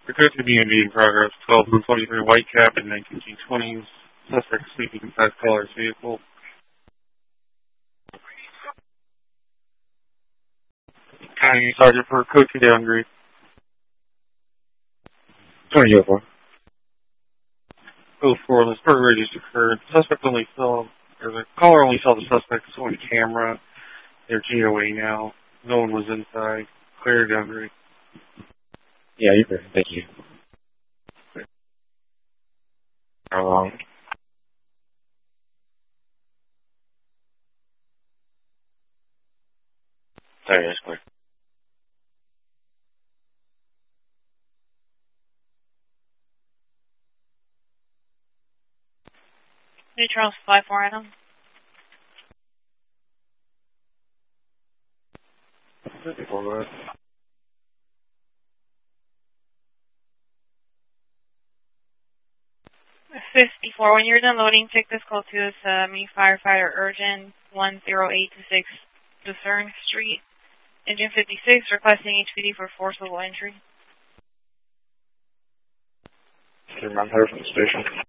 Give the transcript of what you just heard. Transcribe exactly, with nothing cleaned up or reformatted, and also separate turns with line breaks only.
Report to B and B in progress. twelve twenty-three White Cap in nineteen twenties. Suspect sleeping inside caller's vehicle. County Sergeant for Code two downgrade.
twenty oh four.
oh four, this burglary just occurred. The suspect only saw, or the caller only saw the suspect on camera. They're G O A now. No one was inside. Clear downgrade.
Yeah, you're good. Thank you. How long? Sorry, that's quick.
New Charles five four Adam.
Forward.
fifty-four, when you're done loading, take this call to us, uh, me firefighter urgent one zero eight two six Discern Street, engine fifty-six, requesting H P D for forcible entry.
Can you run her from the station?